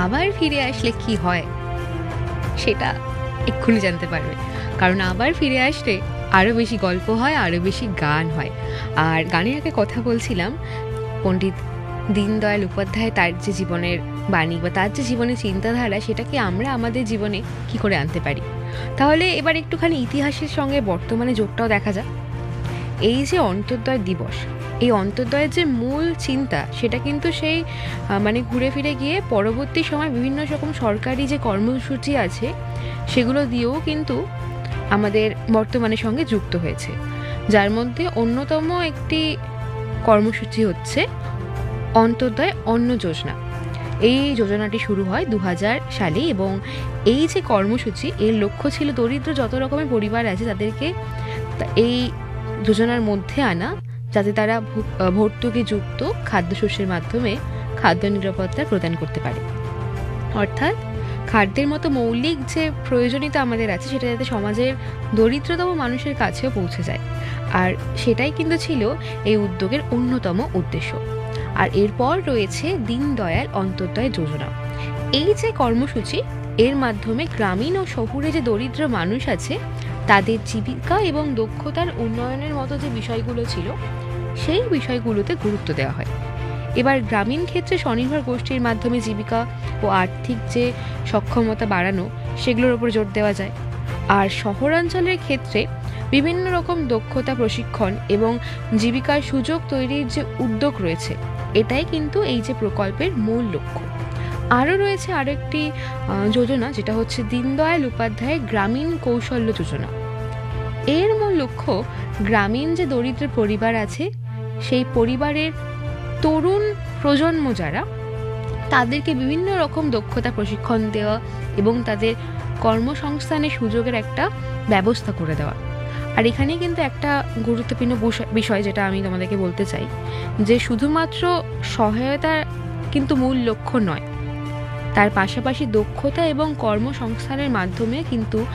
আবার ফিরে আসলে কি হয় সেটা এক্ষুনি জানতে পারবে। কারণ আবার ফিরে আসলে আরও বেশি গল্প হয়, আরও বেশি গান হয়। আর গানের আগে কথা বলছিলাম পণ্ডিত দীনদয়াল উপাধ্যায়, তার যে জীবনের বাণী বা তার যে জীবনের চিন্তাধারা, সেটাকে আমরা আমাদের জীবনে কি করে আনতে পারি। তাহলে এবার একটুখানি ইতিহাসের সঙ্গে বর্তমানে যোগটাও দেখা যাক। এই যে অন্তর্দয় দিবস, এই অন্তর্দয়ের যে মূল চিন্তা সেটা কিন্তু সেই মানে ঘুরে ফিরে গিয়ে পরবর্তী সময় বিভিন্ন রকম সরকারি যে কর্মসূচি আছে সেগুলো দিয়েও কিন্তু আমাদের বর্তমানের সঙ্গে যুক্ত হয়েছে। যার মধ্যে অন্যতম একটি কর্মসূচি হচ্ছে অন্তর্দয় অন্ন যোজনা। এই যোজনাটি শুরু হয় 2000 সালে এবং এই যে কর্মসূচি, এর লক্ষ্য ছিল দরিদ্র যত রকমের পরিবার আছে তাদেরকে এই যোজনার মধ্যে আনা, যাতে তারা ভর্তুকিযুক্ত খাদ্যশস্যের মাধ্যমে খাদ্য নিরাপত্তা প্রদান করতে পারে। অর্থাৎ খাদ্যের মতো মৌলিক যে প্রয়োজনীয়তা আমাদের আছে সেটা যাতে সমাজের দরিদ্রতম মানুষের কাছেও পৌঁছে যায়। আর সেটাই কিন্তু ছিল এই উদ্যোগের অন্যতম উদ্দেশ্য। আর এরপর রয়েছে দীনদয়াল অন্তর্দয় যোজনা। এই যে কর্মসূচি, এর মাধ্যমে গ্রামীণ ও শহুরে যে দরিদ্র মানুষ আছে তাদের জীবিকা এবং দক্ষতার উন্নয়নের মতো যে বিষয়গুলো ছিল সেই বিষয়গুলোতে গুরুত্ব দেওয়া হয়। এবার গ্রামীণ ক্ষেত্রে স্বনির্ভর গোষ্ঠীর মাধ্যমে জীবিকা ও আর্থিক যে সক্ষমতা বাড়ানো, সেগুলোর উপর জোর দেওয়া যায়। আর শহরাঞ্চলের ক্ষেত্রে বিভিন্ন রকম দক্ষতা প্রশিক্ষণ এবং জীবিকার সুযোগ তৈরির যে উদ্যোগ রয়েছে, এটাই কিন্তু এই যে প্রকল্পের মূল লক্ষ্য। আরও রয়েছে আরেকটি যোজনা, যেটা হচ্ছে দীনদয়াল উপাধ্যায় গ্রামীণ কৌশল্য যোজনা। এর মূল লক্ষ্য গ্রামীণ যে দরিদ্র পরিবার আছে সেই পরিবারের তরুণ প্রজন্ম যারা, তাদেরকে বিভিন্ন রকম দক্ষতা প্রশিক্ষণ দেওয়া এবং তাদের কর্মসংস্থানের সুযোগের একটা ব্যবস্থা করে দেওয়া। আর এখানে কিন্তু একটা গুরুত্বপূর্ণ বিষয় যেটা আমি তোমাদেরকে বলতে চাই, যে শুধুমাত্র সহায়তা কিন্তু মূল লক্ষ্য নয়, তার পাশাপাশি দক্ষতা এবং কর্মসংস্থানের মাধ্যমে কিন্তু